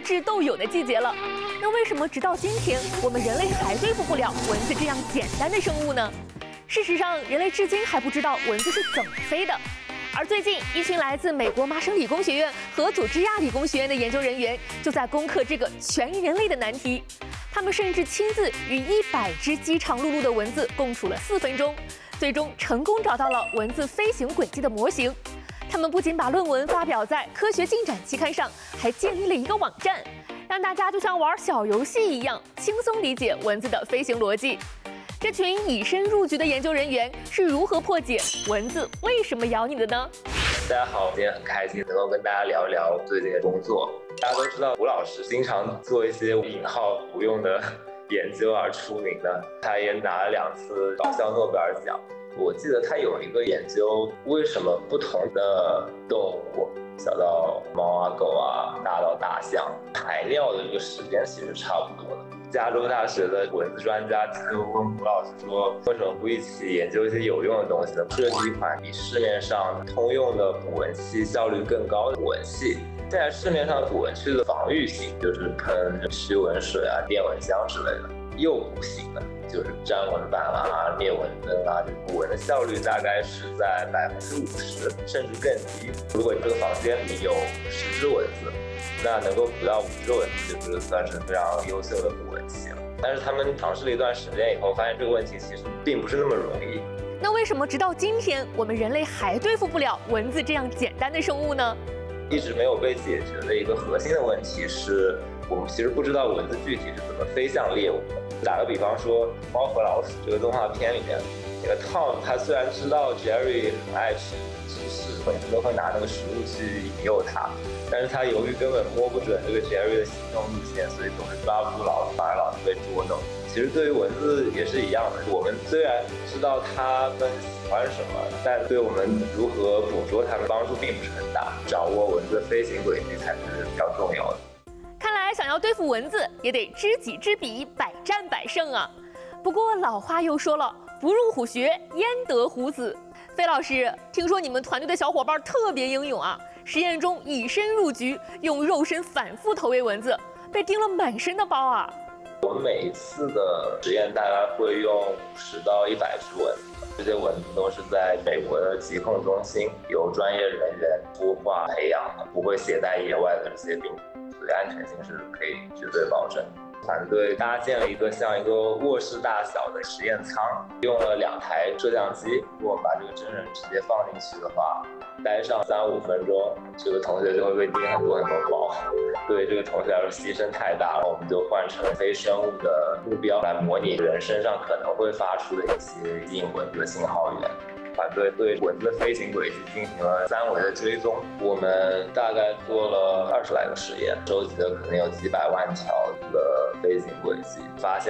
智斗勇的季节了。那为什么直到今天，我们人类还对付不了蚊子这样简单的生物呢？事实上，人类至今还不知道蚊子是怎么飞的。而最近，一群来自美国麻省理工学院和佐治亚理工学院的研究人员就在攻克这个全人类的难题。他们甚至亲自与100只饥肠辘辘的蚊子共处了4分钟，最终成功找到了蚊子飞行轨迹的模型。他们不仅把论文发表在《科学进展》期刊上，还建立了一个网站，让大家就像玩小游戏一样，轻松理解蚊子的飞行逻辑。这群以身入局的研究人员是如何破解蚊子为什么咬你的呢？ 大家好，今天很开心能够跟大家聊一聊最近的工作。大家都知道吴老师经常做一些引号不用的研究而出名的，他也拿了2次搞笑诺贝尔奖。我记得他有一个研究，为什么不同的动物，小到猫啊狗啊，大到大象，排尿的这个时间其实差不多的。加州大学的蚊子专家就问吴老师说，为什么不一起研究一些有用的东西呢？设计一款比市面上通用的捕蚊器效率更高的捕蚊器。现在市面上捕蚊器的防御型就是喷驱蚊水啊、电蚊香之类的，诱捕型的就是粘蚊板啊、灭蚊灯啊，捕蚊的效率大概是在50%甚至更低。如果你这个房间里有10只蚊子，那能够捕到5只蚊子，就是算是非常优秀的捕蚊器了。但是他们尝试了一段时间以后，发现这个问题其实并不是那么容易。 那为什么直到今天，我们人类还对付不了蚊子这样简单的生物呢？ 一直没有被解决的一个核心的问题是，我们其实不知道蚊子具体是怎么飞向猎物的。打个比方说，《猫和老鼠》这个动画片里面，那个 Tom 他虽然知道 Jerry 很爱吃芝士，每次都会拿那个食物去引诱他，但是他由于根本摸不准这个 Jerry 的行动路线，所以总是抓不住老鼠，反而老是被捉弄。其实对于蚊子也是一样的，我们虽然知道它们喜欢什么，但对我们如何捕捉它们帮助并不是很大。掌握蚊子的飞行轨迹才是比较重要的。 看来想要对付蚊子，也得知己知彼，百战百胜啊。不过老话又说了，不入虎穴，焉得虎子。费老师，听说你们团队的小伙伴特别英勇啊，实验中以身入局，用肉身反复投喂蚊子，被叮了满身的包啊。 我们每一次的实验大概会用50到100只蚊子，这些蚊子都是在美国的疾控中心由专业人员孵化培养的，不会携带野外的这些病毒，所以安全性是可以绝对保证。团队搭建了一个像一个卧室大小的实验舱，用了2台摄像机。如果我们把这个真人直接放进去的话，待上3-5分钟，这个同学就会被叮很多包。对这个同学来说牺牲太大了，我们就换成非生物的目标来模拟人身上可能会发出的一些吸引蚊子的信号源。团队对蚊子的飞行轨迹进行了3维的追踪，我们大概做了20来个实验，收集的可能有几百万条的飞行轨迹，发现